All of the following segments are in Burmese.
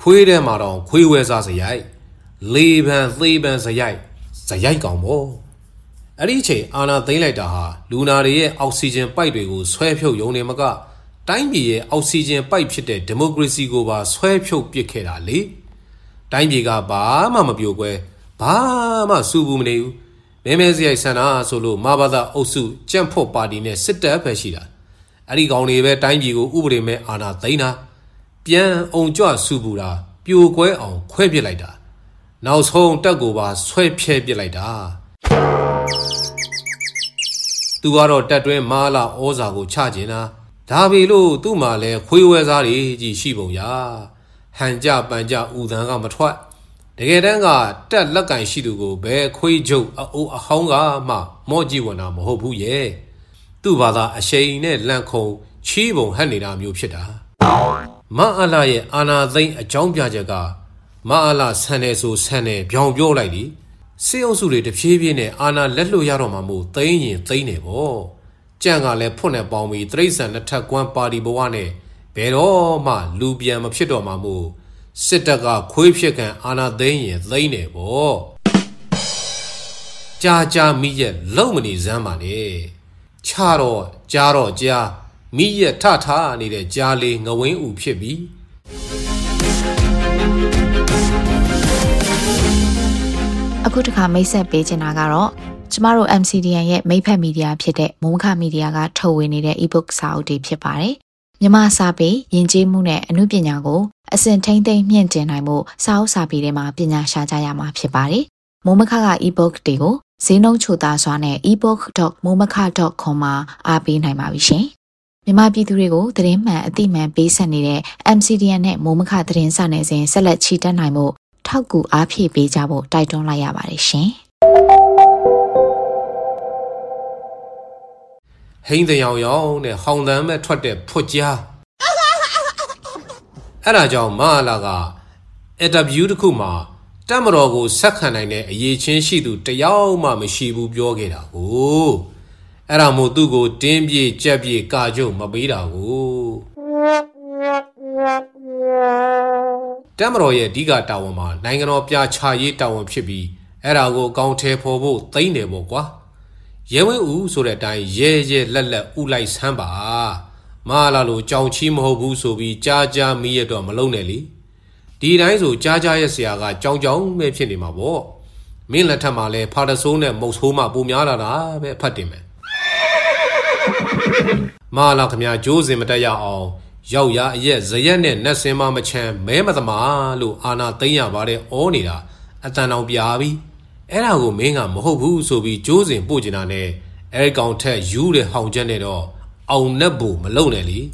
ခွေးထဲမှာတော့ခွေးဝဲစားစရိုက်လေပံသေးပံစရိုက်ကောင်ပေါ့အဲ့ဒီချိန်အာနာသိမ့်လိုက်တာဟာလူနာတွေရဲ့အောက်ဆီဂျင်ပိုက်တွေကိုဆွဲဖြုတ်ယုံနေမကတိုင်းပြည်ရဲ့အောက်ဆီဂျင်ပိုက်ဖြစ်တဲ့ဒီမိုကရေစီကိုပါဆွဲဖြုတ်ပစ်ခဲ့တာလေတိုင်းပြည်ကဘာမှမပြိုကွဲဘာမှစူဘူးမနေဘူးမဲစရိုက်ဆန္ဒဆိုလို့မဘာသာအုပ်စုကြန့်ဖို့ပါတီနဲ့စစ်တပ်ပဲရှိတာအဲ့ဒီကောင်တွေပဲတိုင်းပြည်ကိုဥပဒေမဲ့အာဏာသိမ်းတာပြန်အောင်ကြွစူပူတာပြိုကွဲအောင်ခွဲပစ်လိုက်တာနောက်ဆုံးတက်ကိုပါဆွဲဖြဲပစ်လိုက်တာသူကတော့တက်တွင်းမာလာဩဇာကိုချကျင်တာဒါပေလို့သူ့မှာလဲခွေးဝဲစားတွေကြီးရှိပုံရဟန်ကြပန်ကြဥသံကမထွက်တကယ်တမ်းကတက်လက်ကင်ရှိသူကိုဘယ်ခွေးချုပ်အိုးအဟောင်းကမှမော့ကြည့်ဝင်တာမဟုတ်ဘူးရဲ့သူ့ဘာသာအရှိန်နဲ့လန့်ခုံချီးပုံဟတ်နေတာမျိုးဖြစ်တာမအလာရဲ့အာနာသိမ့်အကြောင်းပြချက်ကမအလာဆန်တယ်ဆိုဆန်တယ်ပြောင်ပြောလိုက်လीစေအုပ်စုတွေတဖြည်းဖြည်းနဲ့အာနာလက်လွတ်ရတော့မှမို့သိမ့်ရင်သိမ့်နေပေါ့ကြံ့ကလည်းဖွတ်နဲ့ပေါင်းပြီးတရိษံနှစ်ထပ်ကွမ်းပါတီဘဝနဲ့ဘယ်တော့မှလူပြန်မဖြစ်တော့မှမို့စစ်တပ်ကခွေးဖြစ်ခံအာနာသိမ့်ရင်သိမ့်နေပေါ့ကြာမိရဲ့လုံမနေစမ်းပါနဲ့ချတော့ကြာမိရဲ့ထနေတဲ့ကြားလေးငဝင်းဥဖြစ်ပြီးအခုတခါမိတ်ဆက်ပေးချင်တာကတော့ကျမတို့ MCDN ရဲ့မိတ်ဖက်မီဒီယာဖြစ်တဲ့မိုးခမီဒီယာကထုတ်ဝေနေတဲ့ ebook စာအုပ်တွေဖြစ်ပါတယ်။မြန်မာစာပေယဉ်ကျေးမှုနဲ့အမှုပညာကိုအစဉ်ထိမ့်သိမ့်မြင့်တင်နိုင်မှုစာအုပ်စာပေတွေမှာပညာရှာကြရမှာဖြစ်ပါတယ်။မိုးမခက ebook တွေကိုဈေးနှုန်းချိုသားစွာနဲ့ ebook.momaka.com မှာအားပေးနိုင်ပါပြီရှင်။မြန်မာပြည်သူတွေကိုသတင်းမှန်အသိမှန်ပေးဆက်နေတဲ့ MCDN နဲ့မိုးမခသတင်းစာနယ်စဉ်ဆက်လက်ချီတက်နိုင်မှုထောက်ကူအားဖြည့်ပေးကြဖို့တိုက်တွန်းလိုက်ရပါတယ်ရှင်။ဟိန်းတဲ့ရောင်နဲ့ဟောင်တန်းမဲ့ထွက်တဲ့ဖွတ်ကြားအဲ့ဒါကြောင့်မဟာလာကအင်တာဗျူးတစ်ခုမှာတက်မတော်ကိုဆက်ခံနိုင်တဲ့အရေးချင်းရှိသူတယောက်မှမရှိဘူးပြောခဲ့တာကိုအဲ့ဒါမို့သူ့ကိုတင်းပြေးကြက်ပြေးကာကျုံမပေးတာကိုတက်မတော်ရဲ့အဓိကတာဝန်မှာနိုင်ငံတော်ပြချရေးတာဝန်ဖြစ်ပြီးအဲ့ဒါကိုအကောင့်ထဲပေါ်ဖို့သိမ့်တယ်ပေါ့ကွာရဲဝင်းဦးဆိုတဲ့အတိုင်းရဲလက်ဥလိုက်ဆန်းပါမလာလို့ကြောင်ချီးမဟုတ်ဘူးဆိုပြီးကြားမီးရတော့မလုံးနဲ့လေဒီတိုင်းဆိုကြားရဲ့ဆရာကကြောင်ပဲဖြစ်နေမှာပေါ့မင်းလက်ထက်မှာလဲဖာတဆိုးနဲ့မုတ်ဆိုးမှပုံများလာတာပဲအဖတ်တင်မယ်မလာခမကျိုးစင်မတက်ရအောင်ရောက်ရအရက်ဇရက်နဲ့နတ်စင်မမချမ်းမဲမသမားလို့အာနာသိမ့်ရပါတယ်ဩနေတာအတန်တောင်ပြာပြီးအဲ့ဒါကိုမင်းကမဟုတ်ဘူးဆိုပြီးကျိုးစင်ပို့ကျင်တာနဲ့အဲ့ကောင်ထက်ယူတဲ့ဟောင်ချက်နဲ့တော့အောင်နဲ့ဘူမလုံနဲ့လေ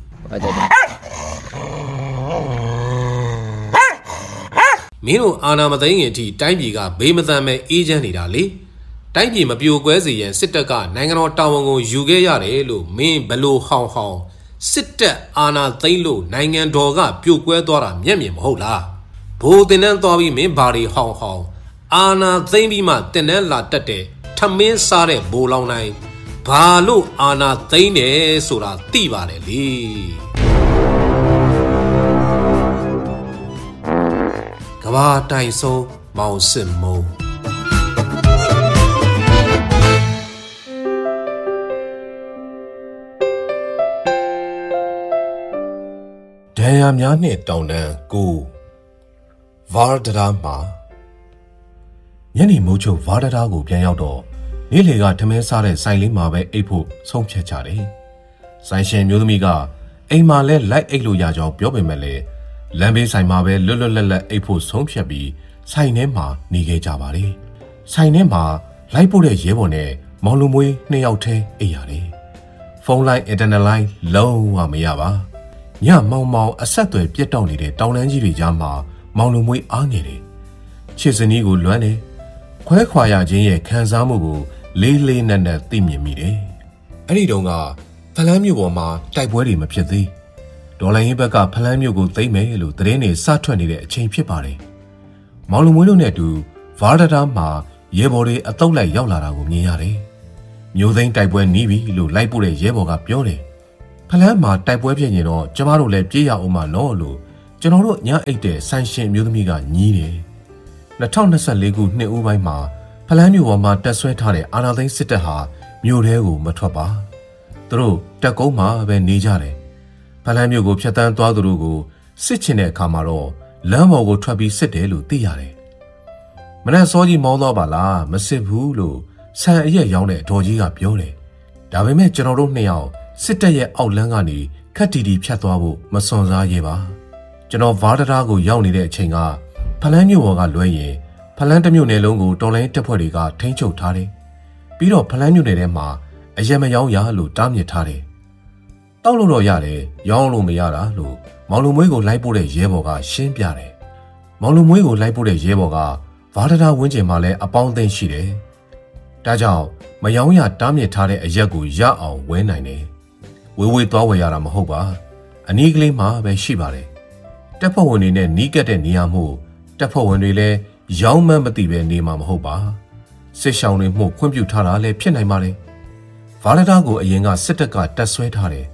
မင်းတို့အာနာမသိမ့်ခင်အထိတိုင်းပြည်ကဘေးမသန်မဲ့အေးချမ်းနေတာလေတိုင်းပြည်မပြိုကွဲစေရန်စစ်တပ်ကနိုင်ငံတော်တာဝန်ကိုယူခဲ့ရတယ်လို့မင်းဘလို့ဟောင်စစ်တပ်အာဏာသိမ်းလို့နိုင်ငံတော်ကပြိုကွဲသွားတာမျက်မြင်မဟုတ်လားဘိုးတင်တန်းသွားပြီးမင်းဘာတွေဟောင်အာဏာသိမ်းပြီးမှတင်တန်းလာတက်တဲ့ထမင်းစားတဲ့ဘိုးလောင်တိုင်းဘာလို့အာဏာသိမ်းတယ်ဆိုတာသိပါတယ်လေကဘာတိုင်ဆုံးမောင်စစ်မုံဒဏ်ရာများနှင့်တောင်တန်းကိုဗာဒရာမှာညနေမိုးချုပ်ဗာဒရာကိုပြန်ရောက်တော့နေ့လေကထမင်းစားတဲ့ဆိုင်လေးမှာပဲအိပ်ဖို့ဆုံးဖြတ်ကြတယ်။ဆိုင်ရှင်မျိုးသမီးကအိမ်မှာလဲလိုက်အိပ်လို့ရကြောင်းပြောပေမဲ့လည်းလမ်းဘေးဆိုင်မှာပဲလွတ်လပ်အိပ်ဖို့ဆုံးဖြတ်ပြီးဆိုင်ထဲမှာနေခဲ့ကြပါတယ်။ဆိုင်ထဲမှာလိုက်ပို့တဲ့ရဲဘော်နဲ့မောင်လူမွေး2ယောက်ထဲအိပ်ရတယ်။ဖုန်းလိုင်းအင်တာနက်လိုင်းလုံးဝမရပါ။ညမောင်အဆက်အသွယ်ပြတ်တောက်နေတဲ့တောင်တန်းကြီးတွေကြားမှာမောင်လူမွေးအားငယ်တယ်။ချစ်စနီးကိုလွမ်းတယ်။ခွဲခွာရခြင်းရဲ့ခံစားမှုကိုလေးနက်သိမြင်မိတယ်။အဲ့ဒီတုန်းကဖလန်းမြို့ပေါ်မှာတိုက်ပွဲတွေမဖြစ်သေး။ဒေါ်လာရင်းဘက်ကဖလန်းမြို့ကိုသိမ်းမယ်လို့သတင်းတွေစထွက်နေတဲ့အချိန်ဖြစ်ပါတယ်။မောင်လူမွေးတို့နဲ့အတူဗာဒတာမှာရဲဘော်တွေအတုပ်လိုက်ရောက်လာတာကိုမြင်ရတယ်။မျိုးသိန်းတိုက်ပွဲနီးပြီလို့လိုက်ပို့တဲ့ရဲဘော်ကပြောတယ်။ဖလန်းမှာတိုက်ပွဲဖြစ်ရင်တော့ကျမတို့လည်းပြေးရအောင်မလို့လို့ကျွန်တော်တို့ညအိတ်တဲ့ဆန်ရှင်မျိုးသမီးကညီးတယ်2024ခုနှစ်ဦးပိုင်းမှာဖလန်းမြို့ပေါ်မှာတက်ဆွဲထားတဲ့အာဏာသိမ်းစစ်တပ်ဟာမြို့ထဲကိုမထွက်ပါသူတို့တက်ကုန်းမှာပဲနေကြတယ်ဖလန်းမြို့ကိုဖျက်ဆီးသွားသူတို့ကိုစစ်ချင်တဲ့အခါမှာတော့လမ်းပေါ်ကိုထွက်ပြီးစစ်တယ်လို့သိရတယ်မနက်စောကြီးမောင်းတော့ပါလားမစစ်ဘူးလို့ဆန်အရက်ရောင်းတဲ့အတော်ကြီးကပြောတယ်ဒါပေမဲ့ကျွန်တော်တို့နှစ်ယောက်စစ်တပ်ရဲ့အောက်လမ်းကနေခက်တီတီဖြတ်သွားဖို့မစွန့်စားရဲပါကျွန်တော်ဗားတရားကိုရောက်နေတဲ့အချိန်ကဖလန်းမြို့ပေါ်ကလွဲရင်ဖလန်းတစ်မြို့နယ်လုံးကိုတော်လိုင်းတပ်ဖွဲ့တွေကထိန်းချုပ်ထားတယ်ပြီးတော့ဖလန်းမြို့နယ်ထဲမှာအရက်မရောင်းရလို့တားမြစ်ထားတယ်တောက်လို့တော့ရတယ်ရောင်းလို့မရတာလို့မောင်လူမွေးကိုလိုက်ပို့တဲ့ရဲဘော်ကရှင်းပြတယ်မောင်လူမွေးကိုလိုက်ပို့တဲ့ရဲဘော်ကဗားတရားဝင်းကျင်မှာလည်းအပေါင်းအသင်းရှိတယ်ဒါကြောင့်မယောင်းရတားမြစ်ထားတဲ့အရက်ကိုရအောင်ဝဲနိုင်တယ်ဝေးဝေးသွားဝယ်ရတာမဟုတ်ပါအနီးကလေးမှာပဲရှိပါတယ်တပ်ဖွဲ့ဝင်တွေနဲ့နီးကပ်တဲ့နေရာမှုတပ်ဖွဲ့ဝင်တွေလည်းရောင်းမှန်းမသိပဲနေမှာမဟုတ်ပါစစ်ရှောင်းတွေမှုခွင့်ပြုထားတာလည်းဖြစ်နိုင်ပါလေဗားတရားကိုအရင်ကစစ်တပ်ကတပ်ဆွဲထားတယ်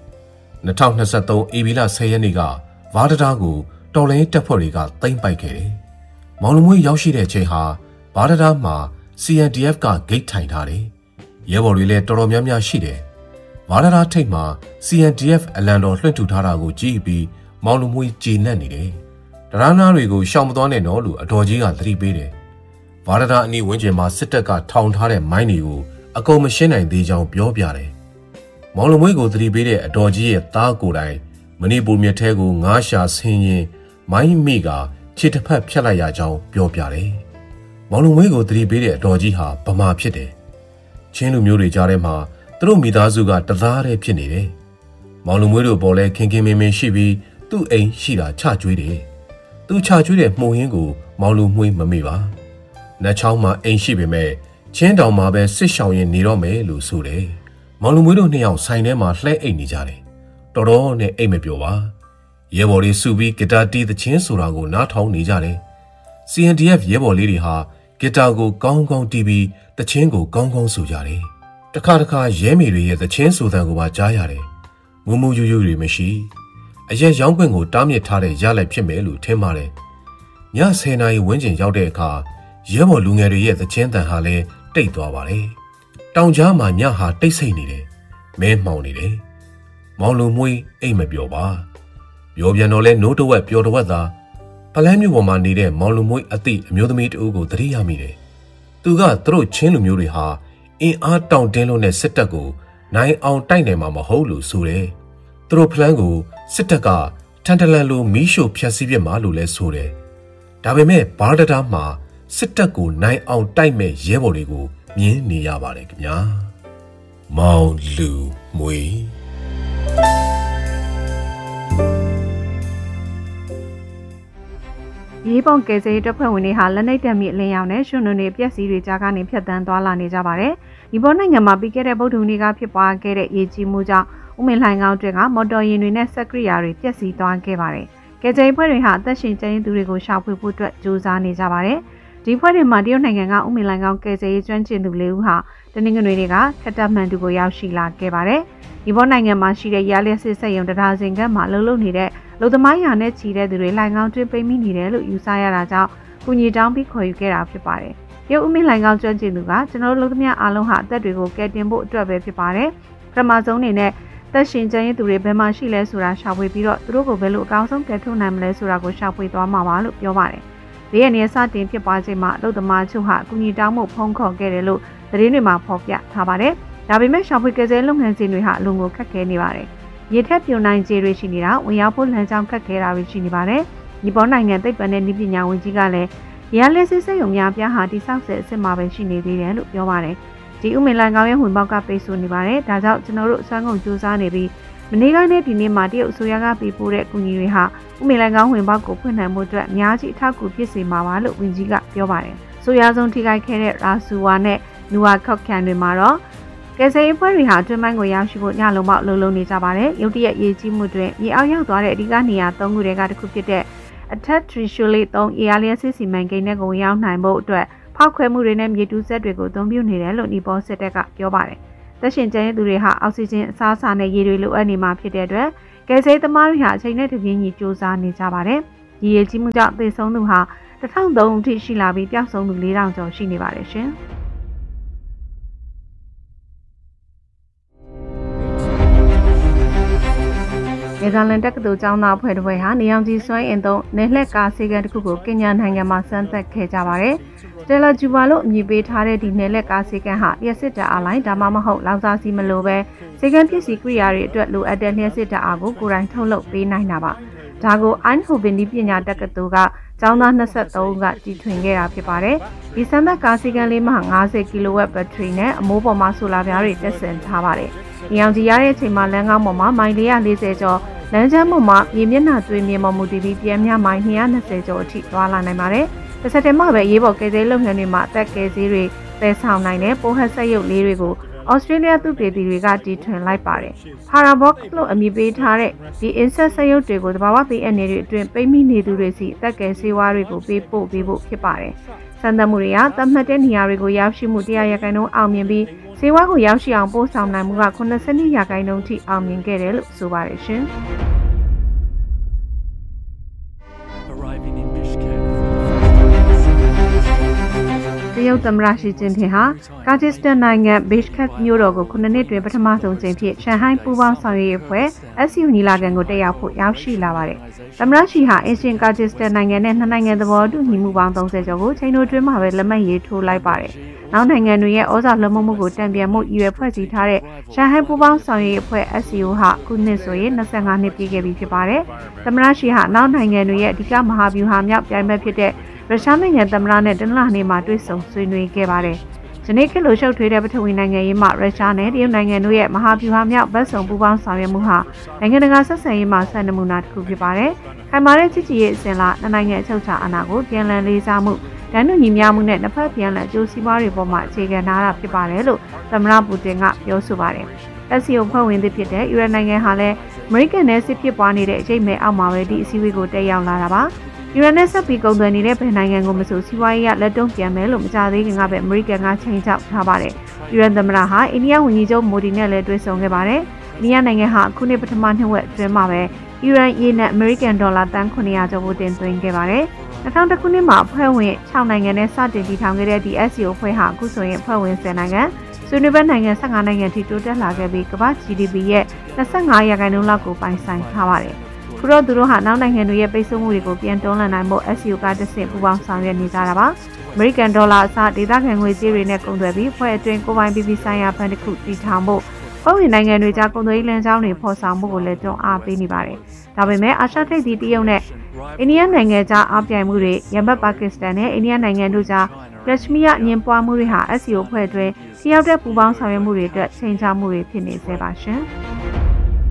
2023ဧပြီလ10ရက်နေ့ကဗားတရားကိုတော်လိုင်းတပ်ဖွဲ့တွေကသိမ်းပိုက်ခဲ့တယ်မောင်လူမွေးရောက်ရှိတဲ့ချိန်ဟာဗားတရားမှာ CNDF ကဂိတ်ထိုင်ထားတယ်ရဲဘော်တွေလည်းတော်တော်များများရှိတယ်ဗားတရားထိပ်မှာ CNDF အလံတော်လွှင့်ထူထားတာကိုကြည့်ပြီးမောင်လူမွေးကြေနပ်နေတယ်တရားနာတွေကိုရှောင်မသွားနဲ့တော့လို့အတော်ကြီးကသတိပေးတယ်ဗားတရားအနီးဝန်းကျင်မှာစစ်တပ်ကထောင်ထားတဲ့မိုင်းတွေကိုအကုန်မရှင်းနိုင်သေးကြောင်းပြောပြတယ်မောင်လူမွေးကိုသတိပေးတဲ့အတော်ကြီးရဲ့သားကိုယ်တိုင်မဏိပူမြစ်ထဲကိုငါးရှာဆင်းရင်မိုင်းမိကခြေတစ်ဖက်ဖြတ်လိုက်ရကြောင်းပြောပြတယ်မောင်လူမွေးကိုသတိပေးတဲ့အတော်ကြီးဟာဗမာဖြစ်တယ်ချင်းလူမျိုးတွေကြားထဲမှာသူတို့မိသားစုကတသားတည်းဖြစ်နေတယ်မောင်လူမွေးတို့ပေါ်လဲခင်ခင်မင်မင်ရှိပြီးသူ့အိမ်ရှိတာချကျွေးတယ်သူချကျွေးတဲ့မှုရင်းကိုမောင်လူမွေးမမေ့ပါနတ်ချောင်းမှာအိမ်ရှိပေမဲ့ချင်းတောင်မှာပဲစစ်ရှောင်ရင်နေတော့မယ်လို့ဆိုတယ်မောင်လူမွေးတို့နှစ်ယောက်ဆိုင်ထဲမှာလှဲအိတ်နေကြတယ်တော်တော်နဲ့အိတ်မပြောပါရဲဘော်တွေစုပြီးဂီတာတီးသချင်းဆိုတာကိုနားထောင်နေကြတယ် CNDF ရဲဘော်လေးတွေဟာဂီတာကိုကောင်းကောင်းတီးပြီးသချင်းကိုကောင်းကောင်းဆိုကြတယ်တခါတခါရဲမေတွေရဲ့သချင်းဆိုသံကိုပါကြားရတယ်ငုံမူယူယူတွေမရှိအရက်ရောင်းခွင့်ကိုတားမြစ်ထားတဲ့ရလိုက်ဖြစ်မယ်လို့ထင်ပါတယ်ည10နာရီဝန်းကျင်ရောက်တဲ့အခါရဲဘော်လူငယ်တွေရဲ့သချင်းတန်ဟာလည်းတိတ်သွားပါတယ်တောင်ကြားမှာညဟာတိတ်ဆိတ်နေတယ်မဲမှောင်နေတယ်မောင်လူမွေးအိတ်မပြောပါပြောပြန်တော့လဲနိုးတဝက်ပြောတဝက်သာဖလန်းမြို့ပေါ်မှာနေတဲ့မောင်လူမွေးအသည့်အမျိုးသမီးတဦးကိုသတိရမိတယ်သူကသူတို့ချင်းလူမျိုးတွေဟာအင်အားတောင့်တင်းလို့နဲ့စစ်တပ်ကိုနိုင်အောင်တိုက်နိုင်မှာမဟုတ်လို့ဆိုတယ်သူတို့ဖလန်းကိုစစ်တပ်ကထန်တလန်လိုမီးရှို့ဖျက်ဆီးပြစ်မှာလို့လဲဆိုတယ်ဒါပေမဲ့ဗားတရားမှာစစ်တပ်ကိုနိုင်အောင်တိုက်မဲ့ရဲဘော်တွေကိုမြင်နေရပါတယ်ခင်ဗျာမောင်လူမွေးရေးပုံကယ်ဆယ်ရေးတပ်ဖွဲ့ဝင်တွေဟာလက်နက်တပ်မိအလင်းရောင်နဲ့ရွှွနုံတွေပြက်စီးတွေကြားကနေဖြတ်တန်းသွားလာနေကြပါတယ်။ဒီပေါ်နိုင်ငံမှာပြီးခဲ့တဲ့ဗုဒ္ဓဟူးနေ့ကဖြစ်ပွားခဲ့တဲ့ရေကြီးမှုကြောင့်ဦးမင်းလှိုင်ကောင်းတွေကမော်တော်ယာဉ်တွေနဲ့စက်ကိရိယာတွေပျက်စီးသွားခဲ့ပါတယ်။ကယ်ဆယ်ရေးဖွဲ့တွေဟာအသက်ရှင်ကျန်ရစ်သူတွေကိုရှာဖွေဖို့အတွက်ကြိုးစားနေကြပါတယ်။ဒီဖွဲ့တွေမှာတရုတ်နိုင်ငံကဦးမင်းလှိုင်ကောင်းကယ်ဆယ်ရေးကျွမ်းကျင်သူ၄ဦးဟာတနင်္ဂနွေနေ့ကခက်တပ်မှန်တူကိုရောက်ရှိလာခဲ့ပါတယ်။ဒီပေါ်နိုင်ငံမှာရှိတဲ့ရလျက်စစ်စက်ရုံတရားစင်ကမှာလှုပ်လှုပ်နေတဲ့လူသမားရာနဲ့ချီတဲ့သူတွေလှိုင်ကောင်းတွင်းပိတ်မိနေတယ်လို့ယူဆရတာကြောင့်ကုညီတောင်းပြီးခေါ်ယူခဲ့တာဖြစ်ပါတယ်။ရုပ်ဦးမင်းလှိုင်ကောင်းကျွမ်းကျင်သူကကျွန်တော်တို့လူသမားအားလုံးဟာအသက်တွေကိုကယ်တင်ဖို့အတွက်ပဲဖြစ်ပါတယ်။ပထမဆုံးအနေနဲ့သက်ရှင်ကျန်ရစ်သူတွေဘယ်မှာရှိလဲဆိုတာရှာဖွေပြီးတော့သူတို့ကိုဘယ်လိုအကောင်းဆုံးကယ်ထုတ်နိုင်မလဲဆိုတာကိုရှာဖွေသွားမှာပါလို့ပြောပါတယ်။ဒီရက်နေ့စတင်ဖြစ်ပွားချိန်မှာလူသမားချုပ်ဟာကုညီတောင်းမှုဖုံးခေါ်ခဲ့တယ်လို့သတင်းတွေမှာဖော်ပြထားပါတယ်။ဒါပေမဲ့ရှာဖွေကယ်ဆယ်လုပ်ငန်းစဉ်တွေဟာအလွန်ကိုခက်ခဲနေပါတယ်။ရေထက်ပြိုနိုင်ခြေတွေရှိနေတာဝင်ရောက်ဖို့လမ်းကြောင်းခက်ခဲတာတွေရှိနေပါတယ်။ဒီပေါ်နိုင်ငံသိပ္ပံနဲ့နည်းပညာဝန်ကြီးကလည်းရန်လက်စစ်စက်ရုံများပြားဟာတိစောက်ဆဲအစ်စ်မှာပဲရှိနေသေးတယ်လို့ပြောပါတယ်။ဒီဥမင်လိုင်ကောင်းရဲ့ဝင်ပေါက်ကပိတ်ဆို့နေပါတယ်။ဒါကြောင့်ကျွန်တော်တို့အစွမ်းကုန်ကြိုးစားနေပြီးမနေ့ကနဲ့ဒီနေ့မှာတရုတ်အစိုးရကပေးပို့တဲ့အကူအညီတွေဟာဥမင်လိုင်ကောင်းဝင်ပေါက်ကိုဖွင့်နိုင်မှုအတွက်အများကြီးအထောက်အကူဖြစ်စေမှာပါလို့ဝန်ကြီးကပြောပါတယ်။ဆိုရဆုံးထိခိုက်ခဲ့တဲ့ရာဆူဝါနဲ့နူဝါခောက်ခံတွေမှာတော့ကယ်ဆယ်ရေးဖွဲ့တွေဟာတွင်းပိုင်းကိုရောက်ရှိဖို့ညလုံးပေါက်လုံနေကြပါတယ်။ရုတ်တရက်ရေးကြီးမှုတွင်မြေအောက်ရောက်သွားတဲ့အဓိကနေရာ၃ခုတည်းကတစ်ခုဖြစ်တဲ့အထက်ထရီရှိုလီ3 AR စီမံကိန်းနဲ့ကိုရောက်နိုင်ဖို့အတွက်ဖောက်ခွဲမှုတွေနဲ့မြေတူးစက်တွေကိုအသုံးပြုနေတယ်လို့နီပေါ်စစ်တပ်ကပြောပါတယ်။သက်ရှင်ကျန်ရစ်သူတွေဟာအောက်ဆီဂျင်အစားအစာနဲ့ရေတွေလိုအပ်နေမှာဖြစ်တဲ့အတွက်ကယ်ဆယ်သမားတွေဟာအချိန်နဲ့တပြေးညီစူးစမ်းနေကြပါတယ်။ဒီရေကြီးမှုကြောင့်သေဆုံးသူဟာ1003အထိရှိလာပြီးပျောက်ဆုံးသူ4000ကျော်ရှိနေပါတယ်ရှင်။နယ်သာလန်တက္ကသိုလ်ကျောင်းသားအဖွဲ့တစ်ဖွဲ့ဟာနေအောင်ကြီးစွမ်းအင်သုံးနယ်လှည့်ကားဆေးကန်တစ်ခုကိုကင်ညာနိုင်ငံမှာစမ်းသပ်ခဲ့ကြပါတယ်။စတယ်လာဂျူဘာလို့အမည်ပေးထားတဲ့ဒီနယ်လှည့်ကားဆေးကန်ဟာလျှက်စစ်ဓာတ်အားလိုင်းဒါမှမဟုတ်လောင်စာဆီမလိုပဲဆေးကန်ပစ္စည်းကိရိယာတွေအတွက်လိုအပ်တဲ့လျှက်စစ်ဓာတ်အားကိုကိုယ်တိုင်ထုတ်လုပ်ပေးနိုင်တာပါ။ဒါကိုအိုင်ဟိုဗင်ဒီပညာတက္ကသိုလ်ကကျောင်းသား23ဦးကတီထွင်ခဲ့တာဖြစ်ပါတယ်။ဒီစမ်းသပ်ကားဆေးကန်လေးမှာ50ကီလိုဝက်ဘက်ထရီနဲ့အမိုးပေါ်မှာဆိုလာပြားတွေတက်ဆင်ထားပါတယ်။နေအောင်ကြီးရတဲ့အချိန်မှာလမ်းကောင်းပေါ်မှာမိုင်440ကျော်လမ်းကျမ်းပေါ်မှာမြေမျက်နှာသွေးမြေပေါ်မူတည်ပြီးပြန်မြမိုင်220ကျော်အထိသွားလာနိုင်ပါတယ်။တစ်ဆက်တည်းမှာပဲရေးပေါ်ကယ်ဆယ်လုပ်ငန်းတွေမှာအသက်ကယ်ဆေးတွေသယ်ဆောင်နိုင်တဲ့ပိုးဟက်ဆက်ရုပ်လေးတွေကိုဩစတြေးလျသုတေသီတွေကတီထွင်လိုက်ပါတယ်။ Parabox လို့အမည်ပေးထားတဲ့ဒီ insect ဆက်ရုပ်တွေကိုသဘာဝဘေးအန္တရာယ်တွေအတွင်းပိတ်မိနေသူတွေစီအသက်ကယ်ဆေးဝါးတွေကိုပေးပို့ပေးဖို့ဖြစ်ပါတယ်။စံသတ်မှုတွေကသတ်မှတ်တဲ့နေရာတွေကိုရောက်ရှိမှု100%အောင်မြင်ပြီးဆေးဝါးကိုရောက်ရှိအောင်ပို့ဆောင်နိုင်မှုက92%ထိအောင်မြင်ခဲ့တယ်လို့ဆိုပါတယ်ရှင်။တရုတ်သမ္မတရှီကျင်းဖျင်ဟာကာဂျစ်စတန်နိုင်ငံဘေ့ရှ်ခတ်မြို့တော်ကို9နှစ်တွင်ပထမဆုံးကြိမ်ဖြစ်ရှန်ဟိုင်းပူးပေါင်းဆောင်ရွက်ရေးအဖွဲ့ SCU ညီလာခံကိုတက်ရောက်ဖို့ရောက်ရှိလာပါတယ်။သမ္မတရှီဟာအင်ရှင်ကာဂျစ်စတန်နိုင်ငံနဲ့နှစ်နိုင်ငံသဘောတူညီမှုပေါင်း30ကျော်ကိုချိန်တိုတွင်းမှာပဲလက်မှတ်ရေးထိုးလိုက်ပါတယ်။နောက်နိုင်ငံတွေရဲ့ဩဇာလွှမ်းမိုးမှုကိုတံပြန်မှုရည်ရွယ်ဖွဲ့စည်းထားတဲ့ရှန်ဟိုင်းပူးပေါင်းဆောင်ရွက်ရေးအဖွဲ့ SCU ဟာခုနှစ်ဆိုရင်25နှစ်ပြည့်ခဲ့ပြီဖြစ်ပါတယ်။သမ္မတရှီဟာနောက်နိုင်ငံတွေရဲ့အဓိကမဟာဗျူဟာမြောက်ပြိုင်ဘက်ဖြစ်တဲ့ရုရှားနိုင်ငံသမ္မတနဲ့တနင်္လာနေ့မှာတွေ့ဆုံဆွေးနွေးခဲ့ပါတယ်။ဒီနေ့ခေတ်လိုရှုပ်ထွေးတဲ့ပထဝီနိုင်ငံရေးမှာရုရှားနဲ့တရုတ်နိုင်ငံတို့ရဲ့မဟာဗျူဟာမြောက်ဗတ်စုံပူးပေါင်းဆောင်ရွက်မှုဟာနိုင်ငံတကာဆက်ဆံရေးမှာစံနမူနာတစ်ခုဖြစ်ပါတယ်။ခိုင်မာတဲ့ချစ်ကြည်ရေးအစဉ်လာနိုင်ငံအချုပ်အခြာအာဏာကိုပြန်လည်လေးစားမှုတန်းတူညီမျှမှုနဲ့နှစ်ဖက်ပြန်လည်အကျိုးစီးပွားတွေပေါ်မှာအခြေခံထားတာဖြစ်ပါတယ်လို့သမ္မတပူတင်ကပြောဆိုပါတယ်။ SCO ဖွဲ့ဝင်သစ်ဖြစ်တဲ့ယူရိုနိုင်ငံဟာလည်းအမေရိကန်နဲ့စစ်ဖြစ်ပွားနေတဲ့အချိန်မဲ့အောက်မှာပဲဒီအစည်းအဝေးကိုတက်ရောက်လာတာပါ။ယူရိုနဲ့ဆက်ပြီးကုန်သွယ်နေတဲ့ဗဟိုနိုင်ငံကိုမဆိုစီးပွားရေးရလက်တုံ့ပြန်မယ်လို့မကြသေးခင်ကပဲအမေရိကန်ကချိန်ချောက်ထားပါတယ်။ယူရိုသမ္မတဟာအိန္ဒိယဝန်ကြီးချုပ်မိုဒီနဲ့လည်းတွေ့ဆုံခဲ့ပါတယ်။အိန္ဒိယနိုင်ငံဟာအခုနှစ်ပထမနှစ်ဝက်အတွင်းမှာပဲယူရိုရေနဲ့အမေရိကန်ဒေါ်လာတန်900ကျော်ကိုတင်သွင်းခဲ့ပါတယ်။2000ခုနှစ်မှာအဖွဲ့ဝင်6နိုင်ငံနဲ့စတင်တည်ထောင်ခဲ့တဲ့ဒီ SCO အဖွဲ့ဟာအခုဆိုရင်အဖွဲ့ဝင်10နိုင်ငံဆွေးနွေးပွဲနိုင်ငံ15နိုင်ငံထိတိုးတက်လာခဲ့ပြီးကမ္ဘာ GDP ရဲ့25%လောက်ကိုပိုင်ဆိုင်ထားပါတယ်။ခုတော့သူတို့ဟာနောက်နိုင်ငံတွေရဲ့ပိတ်ဆို့မှုတွေကိုပြန်တွန်းလှန်နိုင်ဖို့ SCO ကတစ်ဆင့်ပူးပေါင်းဆောင်ရွက်နေကြတာပါ။ အမေရိကန်ဒေါ်လာအစားဒေသခံငွေကြေးတွေနဲ့ကုန်သွယ်ပြီးဖွဲ့အတွင်းကိုပိုင်ပြည်ပြည်ဆိုင်ရာဘဏ်တစ်ခုတည်ထောင်ဖို့ဖွဲ့ဝင်နိုင်ငံတွေကြားကုန်သွယ်ရေးလမ်းကြောင်းတွေဖော်ဆောင်မှုကိုလည်းတွန်းအားပေးနေပါတယ်။ဒါပေမဲ့အာရှထိပ်သီးတရုတ်နဲ့အိန္ဒိယနိုင်ငံကြားအားပြိုင်မှုတွေရမတ်ပါကစ္စတန်နဲ့အိန္ဒိယနိုင်ငံတို့ကြားလက်ရှိအငင်းပွားမှုတွေဟာ SCO ဖွဲ့အတွင်းထိရောက်တဲ့ပူးပေါင်းဆောင်ရွက်မှုတွေအတွက်ချိန်ချမှုတွေဖြစ်နေစေပါရှင်။